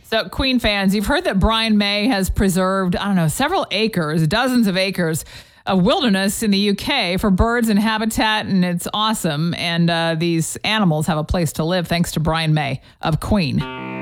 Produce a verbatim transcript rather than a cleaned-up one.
So, Queen fans, you've heard that Brian May has preserved, I don't know, several acres, dozens of acres of wilderness in the U K for birds and habitat, and it's awesome. And uh, these animals have a place to live thanks to Brian May of Queen.